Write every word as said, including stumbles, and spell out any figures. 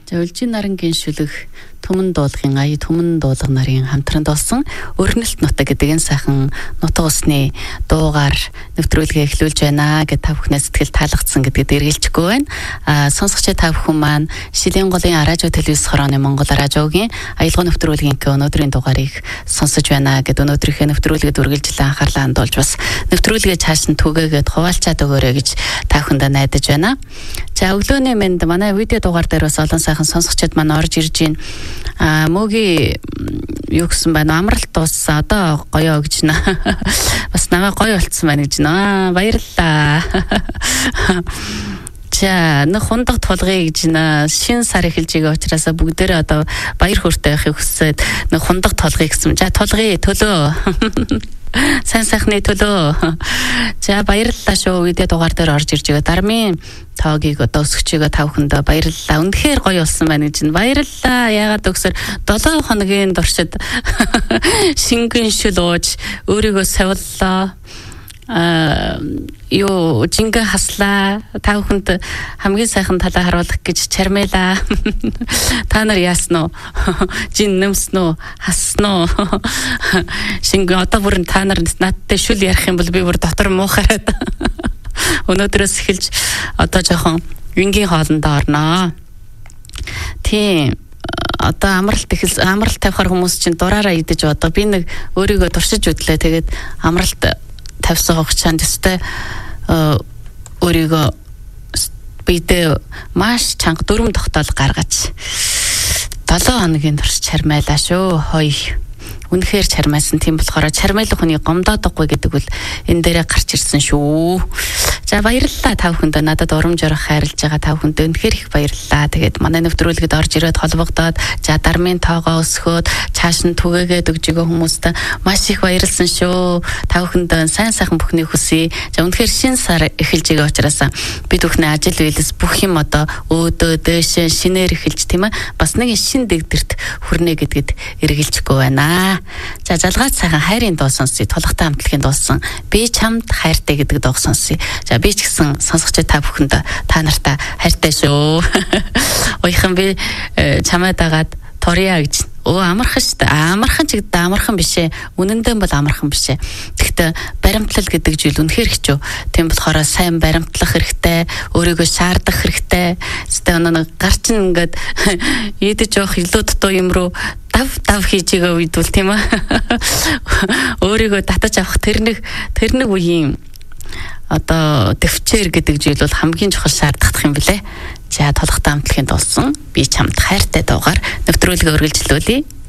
Өлжийн нарангийн шүлэг Түмэн дуулгын ая Түмэн дуулга нарын хамтран дуулсан Өрнөлт нутаг гэдэг энэ сайхан нутаг усны дуугаар нэвтрүүлгээ эхлүүлж байна гэж та бүхнээ сэтгэл таалагдсан гэдэгт эргэлжихгүй байна. А сонсогч та бүхэн маань Шилийн голын радио телевиз хорооны Монгол радиогийн аялал нэвтрүүлгийн өнөөдрийн дугаарыг сонсож байна гэд өнөөдрийнхээ нэвтрүүлгээд үргэлжлэн анхаарлаа хандуулж бас нэвтрүүлгээ цааш нь түгээгээд хуваалцаад өгөөрэй гэж та бүхэндээ найдаж байна. За өглөөний мэнд манай видео дугаар дээр бас олон сайхан сонсогчид маань орж ирж байна. А мөгийн юу гэсэн байна амралт дууссан одоо гоё гэж нэ бас намайг гоё болцсон байна гэж нэ баярлалаа. За нэг хундаг тулгыг гэж нэ шинэ сар эхэлж байгаа учраас бүгдээрээ одоо баяр хөөртэй байхыг хүсээд нэг хундаг тулгыг гэсэн. За тулгыг төлөө сайн сайхны төлөө. За баярлалаа шүү. Видео дугаар дээр орж ирж байгаа дармын тоогийг одоо өсгчийгээ та бүхэндээ баярлалаа. Үнэхээр гоё болсон байна гэж баярлалаа. Яагаад өгсөр долоо хоногийн дуршид шингэн шүл ууж өөрийгөө савллаа. А юу жингээ хаслаа. Та бүхэнд хамгийн сайхан талаа харуулах гэж чармайлаа. Та нар яасан уу? Жин нэмсэн үү? Хассан уу? Шингээ одоо бүр та нар надтай шүл ярих юм бол би бүр дотор муухараад өнөөдрөөс эхэлж одоо жоохон вингийн хоолндоо орноо. Тийм одоо амралт ихэл амралт тавихаар хүмүүс чинь дураараа идэж одоо би нэг өөрийгөө туршиж үдлээ. Тэгээд амралт тавьсан хугацаанд өстэй өөрийгөө бидээ маш чанга дөрөв тогтоол гаргаж долоо хоногийн турш чармайлаа шүү. Хой үнэхээр чармайсан. Тийм болохоор чармайлах хүний гомдоодоггүй гэдэг бол энэ дээрээ гарч ирсэн шүү. За баярлалаа та бүхэндээ надад урамжаар хайрлаж байгаа та бүхэндээ үнэхээр их баярлалаа. Тэгээд манай нэвтрүүлгэд орж ирээд холбогдоод за дармын тоогоо өсгөөд цааш нь түгээгээд өгж байгаа хүмүүстээ маш их баярлсан шүү. Та бүхэндээ сайн сайхан бүхний хүсье. За үнэхээр шинэ сар эхэлж байгаа учраас бид бүхний ажил үйлс бүх юм одоо өөдөө дээш шинээр эхэлж тийм ээ. Бас нэг шинэ дэгдэрт хүрнэ гэдгэд эргэлжихгүй байна. За жалгаач сайхан хайрын дуу сонсъё. Тулгатай хамтлагийн дуусан би чамд хайртай гэдэг дуу сонсъё. За би ч гэсэн сонсогч та бүхэнд та нартай хайртай шүү. Ойхан би чамайг дагаад торья гэж. Оо амархан шүү дээ. Амархан ч гэдэг амархан биш ээ. Үнэндээ бол амархан биш ээ. Гэхдээ баримтлал гэдэг зүйл үнэхээр хэцүү. Тийм болохоор сайн баримтлах хэрэгтэй, өөрийгөө шаардах хэрэгтэй. Зөвхөн нэг гарч ингээд идэж явах илүү дутуу юм руу дав дав хийж байгаа үед бол тийм аа. Өөрийгөө татаж авах тэр нэг тэр нэг үеийн одоо төвчээр гэдэг зүйл бол хамгийн чухал шаардлагатай юм билэ. За толготой хамтлагийн дуулсан би чамд хайртай дуугаар нэвтрүүлгээ үргэлжлүүлье.